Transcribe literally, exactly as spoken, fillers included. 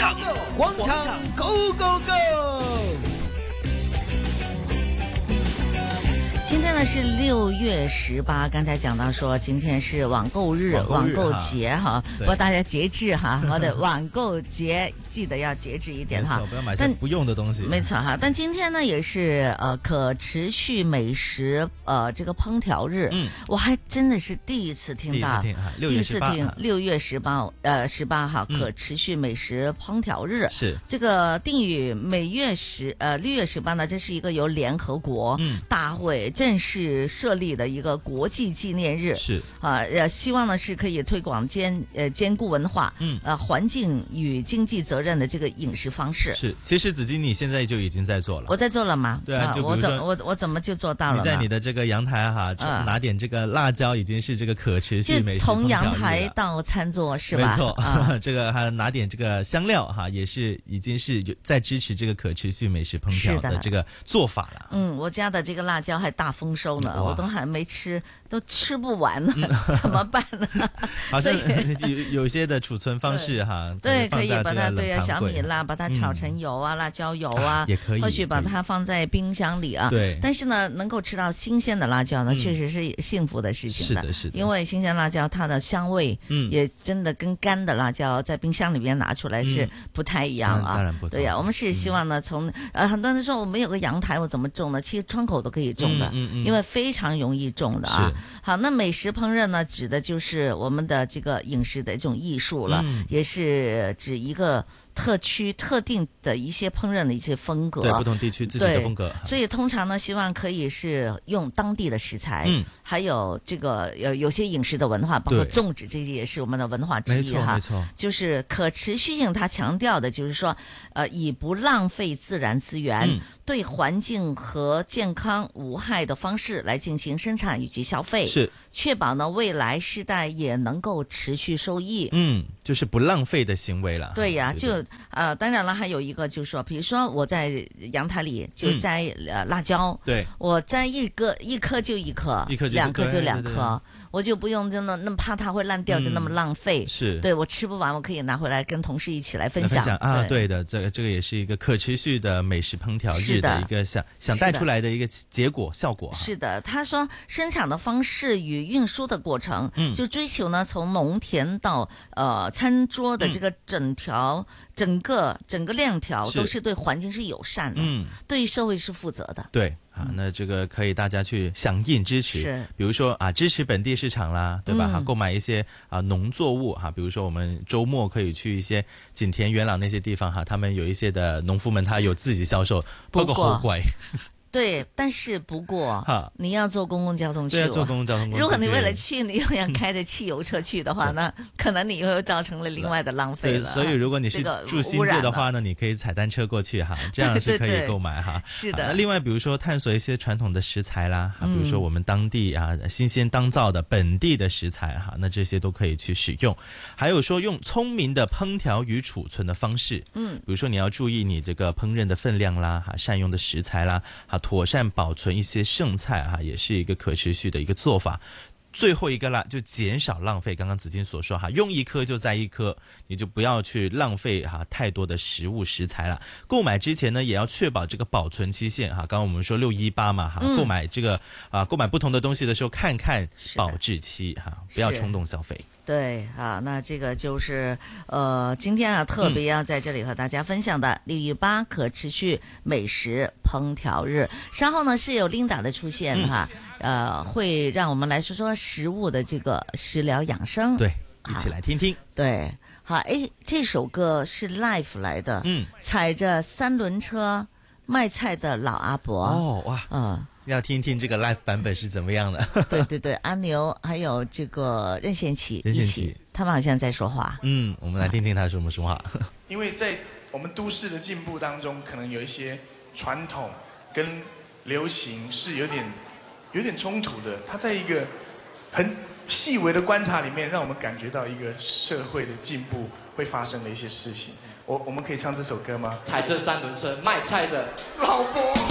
上广场 Go Go Go！ 今天呢是六月十八，刚才讲到说今天是网购日、网购节哈，不过大家节制哈，我的网购节记得要节制一点哈， 不要买些不用的东西。 没错哈，但今天呢也是呃可持续美食呃这个烹调日，嗯，我还真的是第一次听到， 第一次听六月十八呃十八号可持续美食烹调日， 是这个定于每月十呃六月十八呢，这是一个由联合国大会正式设立的一个国际纪念日， 是啊，呃，希望呢是可以推广兼呃兼顾文化，嗯，呃，环境与经济责任的这个饮食方式。 是，其实子金你现在就已经在做了， 我在做了吗？ 对啊，就我怎么我我怎么就做到了？ 你在你的这个阳台哈，啊、拿点这个辣椒，已经是这个可持续美食就从阳台到餐桌是吧？ 没错， 啊、 这个还拿点这个香料哈，也是已经是在支持这个可持续美食烹调的这个做法了。 嗯，我家的这个辣椒还大丰收呢，我都还没吃，都吃不完呢，嗯、怎么办呢？ 好像有有些的储存方式哈， 对，可以把它对啊小米辣把它炒成油啊，嗯、辣椒油啊， 啊也可以， 或许把它放在冰箱里啊。 对， 但是呢，能够吃到新鲜的辣椒呢，嗯、确实是幸福的事情的。 是的，是的， 因为新鲜辣椒它的香味，嗯，也真的跟干的辣椒在冰箱里面拿出来是不太一样啊。 嗯、当然不同。 对呀、啊，我们是希望呢，从呃很多人说我们有个阳台，我怎么种呢？其实窗口都可以种的，嗯嗯嗯、因为非常容易种的啊。好，那美食烹饪呢，指的就是我们的这个饮食的一种艺术了，嗯、也是指一个特区特定的一些烹饪的一些风格， 对不同地区自己的风格。 所以通常呢，希望可以是用当地的食材，嗯，还有这个有有些饮食的文化，包括粽子，这些也是我们的文化之一哈。 没错， 就是可持续性，它强调的就是说，呃，以不浪费自然资源。嗯，对环境和健康无害的方式来进行生产以及消费， 是确保呢未来世代也能够持续受益。 嗯，就是不浪费的行为了。 对呀，对对就呃，当然了，还有一个就是说，比如说我在阳台里就摘、嗯、呃辣椒， 对， 我摘一个一颗就一颗， 一颗就两颗就两颗， 对对对， 我就不用真的那么怕它会烂掉，嗯、就那么浪费。 是， 对我吃不完，我可以拿回来跟同事一起来分享。 分享啊， 对, 对的，这个这个也是一个可持续的美食烹调日的一个想想带出来的一个结果效果。 是的，他说生产的方式与运输的过程，嗯，就追求呢从农田到呃餐桌的这个整条、嗯、整个整个链条都是对环境是友善的，嗯，对社会是负责的。 对。啊，那这个可以大家去响应支持， 是， 比如说啊，支持本地市场啦，对吧？哈、嗯，购买一些啊农作物哈，比如说我们周末可以去一些景田、元朗那些地方哈，他们有一些的农夫们他有自己销售，包括好乖。 对，但是不过你要坐公共交通去， 对，坐公共交通工具。 如果你为了去，你又要开着汽油车去的话，嗯、那可能你又造成了另外的浪费了。 对，所以如果你是住新界的话呢，你可以踩单车过去哈，这样是可以购买哈。 是的。 那另外，比如说探索一些传统的食材啦，比如说我们当地啊新鲜当造的本地的食材哈，那这些都可以去使用。还有说用聪明的烹调与储存的方式，嗯，比如说你要注意你这个烹饪的分量啦，哈，善用的食材啦，哈。妥善保存一些剩菜哈，也是一个可持续的一个做法。最后一个啦，就减少浪费。刚刚子金所说哈，用一颗就摘一颗，你就不要去浪费哈太多的食物食材了。购买之前呢，也要确保这个保存期限哈。刚刚我们说六一八嘛哈，嗯、购买这个啊，购买不同的东西的时候，看看保质期哈，不要冲动消费。 对啊，那这个就是呃，今天啊特别要在这里和大家分享的六一八可持续美食烹调日。稍后呢是有 Linda 的出现哈，嗯、呃，会让我们来说说食物的这个食疗养生。 对，一起来听听。 对，好，哎，这首歌是 Live 来的，嗯，踩着三轮车卖菜的老阿伯。 哦，哇，嗯。要听听这个 live 版本是怎么样的？ 对对对，阿牛还有这个任贤齐一起，他们好像在说话。 嗯，我们来听听他说什么说话。 因为在我们都市的进步当中，可能有一些传统跟流行是有点有点冲突的。它在一个很细微的观察里面，让我们感觉到一个社会的进步会发生的一些事情。我我们可以唱这首歌吗？ 踩着三轮车卖菜的老伯。